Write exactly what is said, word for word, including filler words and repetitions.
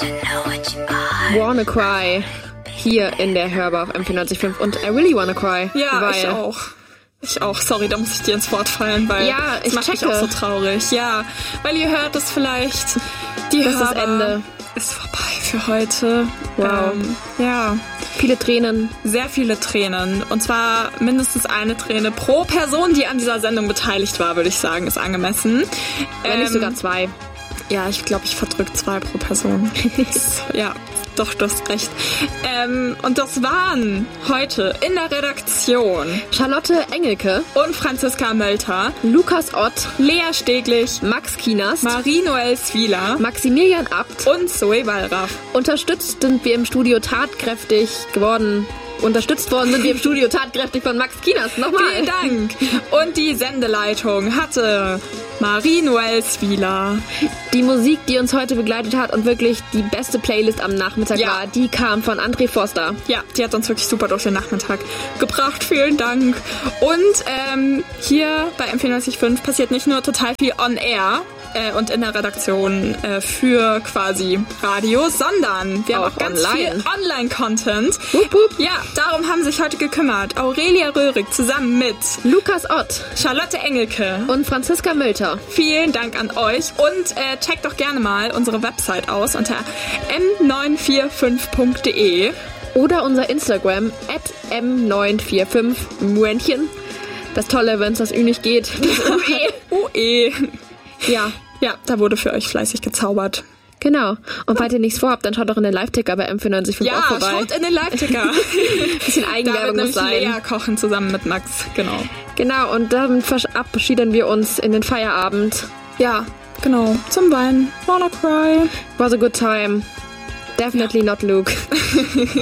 Wanna Cry hier in der Hörbar auf M vierundneunzig Komma fünf und I Really Wanna Cry. Ja, weil ich auch. Ich auch. Sorry, da muss ich dir ins Wort fallen, weil ja, das macht checke. mich auch so traurig. Ja, weil ihr hört es vielleicht. Die das ist das Hörbar Ende. Ist vorbei für heute. Wow. Ähm, ja. Viele Tränen. Sehr viele Tränen. Und zwar mindestens eine Träne pro Person, die an dieser Sendung beteiligt war, würde ich sagen, ist angemessen. Wenn ähm, nicht sogar zwei. Ja, ich glaube, ich verdrück zwei pro Person. Ja, doch, du hast recht. Ähm, und das waren heute in der Redaktion Charlotte Engelke und Franziska Mölter, Lukas Ott, Lea Steglich, Max Kienast, Marie-Noel Swieler, Maximilian Abt und Zoe Wallraff. Unterstützt sind wir im Studio tatkräftig geworden. Unterstützt worden sind wir im Studio tatkräftig von Max Kienast. Nochmal. Vielen Dank. Und die Sendeleitung hatte Marie-Noel Swieler. Die Musik, die uns heute begleitet hat und wirklich die beste Playlist am Nachmittag Ja. war, die kam von André Forster. Ja, die hat uns wirklich super durch den Nachmittag gebracht. Vielen Dank. Und ähm, hier bei M vierundneunzig Komma fünf passiert nicht nur total viel on air äh, und in der Redaktion äh, für quasi Radio, sondern wir haben Auch auch ganz online. viel Online-Content. Wupp, wupp. Ja, darum haben sich heute gekümmert Aurelia Röhrig zusammen mit Lukas Ott Charlotte Engelke. und Franziska Mölter. Vielen Dank an euch und äh, checkt doch gerne mal unsere Website aus unter m neun vier fünf punkt de. Oder unser Instagram at m neun vier fünf Männchen. Das Tolle, wenn es das Ü nicht geht. U E. Ja, Ja, da wurde für euch fleißig gezaubert. genau. Und falls ihr nichts vorhabt, dann schaut doch in den Live-Ticker bei M vierundneunzig Komma fünf Ja, auch vorbei. schaut in den Live-Ticker. Bisschen Da wird Eigenwerbung muss nämlich sein. Lea kochen zusammen mit Max, genau. Genau, und damit verabschieden wir uns in den Feierabend. Ja, genau. Zum Weinen. Wanna cry. Was a good time. Definitely not Luke.